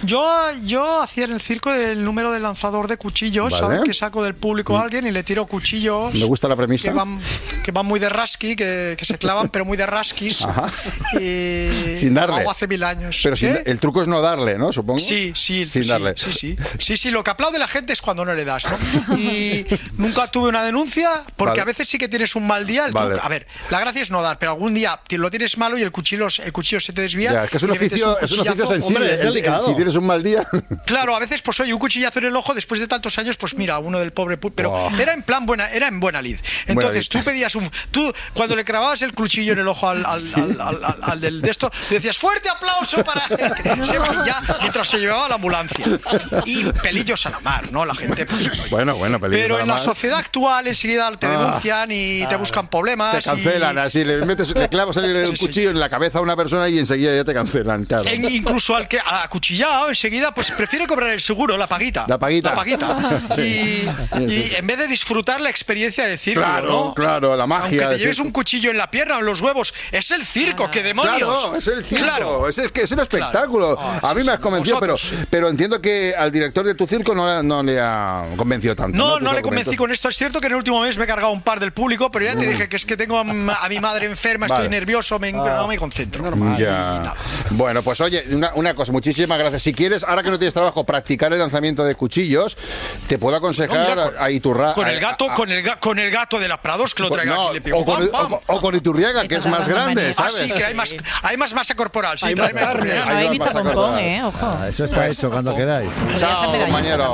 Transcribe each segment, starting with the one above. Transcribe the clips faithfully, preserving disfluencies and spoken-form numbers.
Yo, yo hacía en el circo el número del lanzador de cuchillos, vale. ¿sabes? Que saco del público a alguien y le tiro cuchillos. Me gusta la premisa. Que van, que van muy de rasqui, que, que se clavan, pero muy de rasquis. Ajá. Y sin darle. Hago hace mil años. Pero sin, el truco es no darle, ¿no? Supongo. Sí, sí. Sin sí, darle. Sí, sí. Sí, sí, lo que aplaude la gente es cuando no le das, ¿no? Y nunca tuve una denuncia, porque vale. a veces sí que tienes un mal día. El vale. truco, a ver, la gracia es no dar, pero algún día lo tienes malo y el cuchillo, el cuchillo se te desvía. Ya, es que es un oficio, un es un oficio sensible. Hombre, es delicado. Si tienes un mal día. Claro, a veces, pues oye, un cuchillazo en el ojo después de tantos años, pues mira, uno del pobre. Pero oh. era en plan buena, era en buena lid. Entonces buena lid. tú pedías un. Tú, cuando le clavabas el cuchillo en el ojo al, al, ¿sí? al, al, al, al del de esto, le decías fuerte aplauso para que se vaya mientras se llevaba la ambulancia. Y pelillos a la mar, ¿no? La gente. Pues, bueno, bueno, pelillos Pero a la en mar. la sociedad actual enseguida te denuncian ah, y ah, te buscan problemas. Te cancelan, y... así le metes, le clavas el, el sí, cuchillo sí. en la cabeza a una persona y enseguida ya te cancelan. Claro. En, incluso al que al acuchillado enseguida, pues prefiere cobrar el seguro, la paguita. La paguita. La paguita. sí. y, sí. y en vez de disfrutar la experiencia del circo, claro, ¿no? Claro, la magia. Aunque te lleves un cuchillo en la pierna o en los huevos, es el circo, ah, ¡qué demonios! Claro, es el circo, claro. es, el, es el espectáculo. Claro. Oh, a mí sí, me has convencido, pero, sí. pero entiendo que al director de tu circo no, no le ha convencido tanto. No, no, no le convencí con esto. Es cierto que en el último mes me he cargado un par del público, pero ya te dije que es que tengo a, a mi madre enferma, vale. estoy nervioso, me, ah. no me concentro. Normal. Ya. Bueno, pues oye, una, una cosa, muchísimas gracias. Si quieres, ahora que no tienes trabajo, practicar el lanzamiento de cuchillos, te puedo aconsejar no, a Iturra... Con el gato, a, a, con el ga, con el gato de la Prados, que lo traiga no, aquí, le pego. O con, bam, bam. O, o con Iturriaga, que es más grande, ¿sabes? Ah, sí, que hay más, hay más masa corporal. Sí, hay más carne. No hay vista con con, eh, ojo. Ah, eso está hecho cuando queráis. Chao, compañero.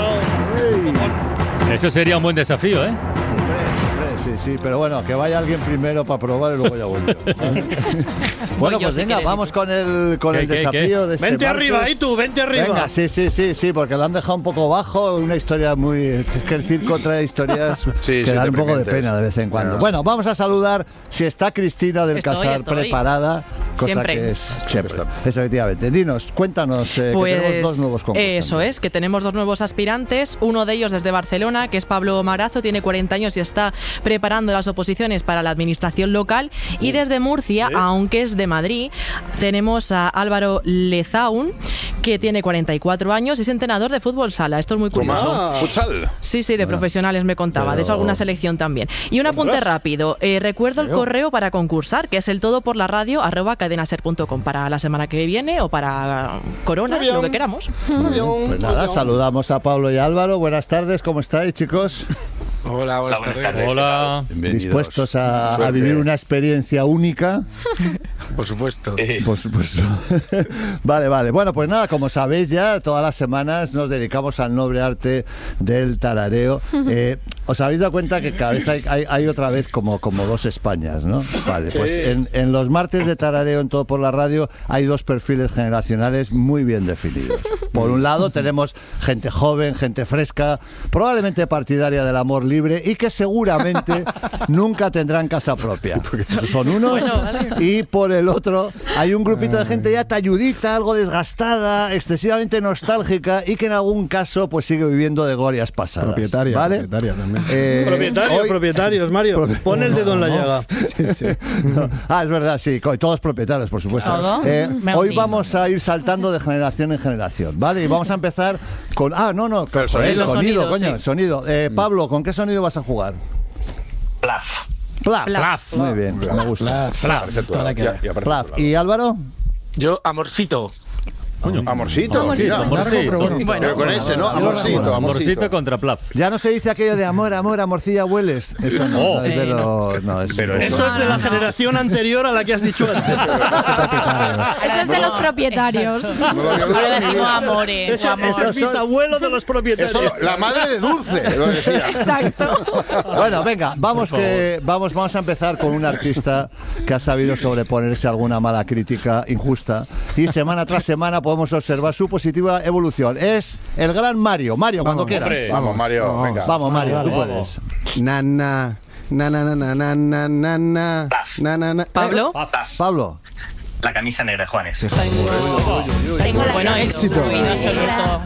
Eso sería un buen desafío, ¿eh? Sí, sí, pero bueno, que vaya alguien primero para probar y luego ya voy yo. Bueno, pues venga, vamos con el con el desafío de este Vente martes. arriba, y tú, vente arriba. Venga, sí, sí, sí, sí, porque lo han dejado un poco bajo, una historia muy... Es que el circo trae historias sí, que sí, dan un poco de pena de vez en cuando. Bueno, vamos a saludar, si está Cristina del estoy, Casar estoy. preparada, cosa siempre. que es siempre. Es, efectivamente. Dinos, cuéntanos, eh, pues, que tenemos dos nuevos concursantes. Eso es, que tenemos dos nuevos aspirantes, uno de ellos desde Barcelona, que es Pablo Marazo, tiene cuarenta años y está preparando las oposiciones para la administración local, y desde Murcia, ¿sí? aunque es de Madrid, tenemos a Álvaro Lezaun, que tiene cuarenta y cuatro años y es entrenador de fútbol sala. Esto es muy curioso. Ah, futsal. Sí, sí, de bueno, profesionales me contaba, pero... de eso alguna selección también. Y un apunte rápido, eh, recuerdo el correo para concursar, que es el todo por la radio arroba cadenaser punto com para la semana que viene o para Corona, lo que queramos. Pues nada, saludamos a Pablo y Álvaro. Buenas tardes, ¿cómo estáis, chicos? Hola, buenas tardes. Hola. ¿Dispuestos a, a vivir una experiencia única? Por supuesto. Por supuesto. Vale, vale. Bueno, pues nada, como sabéis ya, todas las semanas nos dedicamos al noble arte del tarareo. Eh, ¿Os habéis dado cuenta que cada vez hay, hay, hay otra vez como, como dos Españas, ¿no? Vale, pues en, en los martes de tarareo en Todo por la Radio hay dos perfiles generacionales muy bien definidos. Por un lado tenemos gente joven, gente fresca, probablemente partidaria del amor libre y que seguramente nunca tendrán casa propia. Esos son unos. Bueno, vale. Y por el otro hay un grupito de gente ya talludita, algo desgastada, excesivamente nostálgica y que en algún caso pues sigue viviendo de glorias pasadas. Propietaria, ¿vale? propietaria también. Eh, propietarios, hoy... propietarios, Mario. Pro... Pon el dedo en la llaga. Sí, sí. No. Ah, es verdad, sí, todos propietarios, por supuesto. Eh, hoy vamos a ir saltando de generación en generación, ¿vale? Y vamos a empezar con... Ah, no, no, con el sonido, sonido, coño, sí. sonido. Eh, Pablo, ¿con qué sonido vas a jugar? Plaf. Plaf. Plaf. Muy bien, Plaf. me gusta. Plaf. Plaf. Plaf. Plaf. ¿Y Álvaro? Yo, amorcito. Coño. Amorcito, amorcito. Amorcito. Amorcito. Bueno, bueno, pero con ese, ¿no? Amorcito, amorcito. Amorcito contra Plaf. Ya no se dice aquello de amor, amor, amorcilla hueles. Eso no, oh. no es de los... No, es pero eso, eso es de la generación anterior a la que has dicho antes. Eso es de los propietarios. Ahora decimos amores. Ese amor. Es el bisabuelo de los propietarios. Eso, la madre de Dulce, lo decía. Exacto. Bueno, venga, vamos, que, vamos, vamos a empezar con un artista que ha sabido sobreponerse a alguna mala crítica injusta y semana tras semana podemos observar su positiva evolución. Es el gran Mario. Mario, vamos, cuando quieras. Hombre. Vamos, Mario, vamos, venga. Vamos, Mario, vale, tú vale, puedes. Na, na, na, na, na, na, na, na, na, na, na, na. ¿Pablo? Eh, Pablo. La camisa negra de Juanes. Tengo bueno éxito.